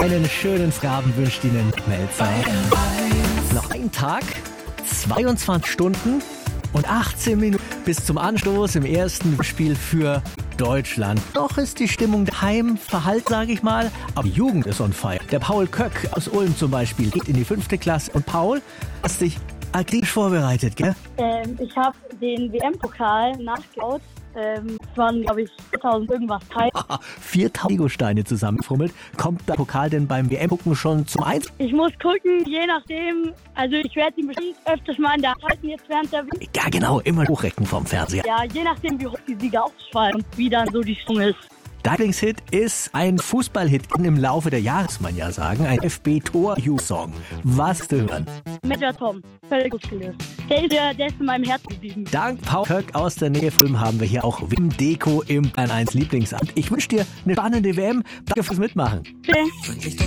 Einen schönen Abend wünscht Ihnen Melzer. Noch ein Tag, 22 Stunden und 18 Minuten bis zum Anstoß im ersten Spiel für Deutschland. Doch ist die Stimmung daheim verhalten, sage ich mal. Aber die Jugend ist on fire. Der Paul Köck aus Ulm zum Beispiel geht in die 5. Klasse. Und Paul, hast dich akribisch vorbereitet, gell? Ich habe den WM-Pokal nachgeschaut. Es waren, glaube ich, 4000 irgendwas Teil. 4000 Lego-Steine zusammengefummelt. Kommt der Pokal denn beim WM-Gucken schon zum Eins? Ich muss gucken, je nachdem. Also ich werde ihn bestimmt öfters mal in der halten jetzt während der WM. Ja, genau, immer hochrecken vom Fernseher. Ja, je nachdem, wie hoch die Sieger ausfallen und wie dann so die Stimmung ist. Dein Lieblingshit ist ein Fußballhit im Laufe der Jahre, muss man ja sagen. Ein FB-Tor-You-Song. Was zu hören? Major Tom, völlig gut gelöst. Der ist in meinem Herzen geblieben. Dank Paul Köck aus der Nähe Ulm haben wir hier auch WM Deko im Bayern 1 Lieblingsamt. Ich wünsche dir eine spannende WM. Danke fürs Mitmachen. Okay.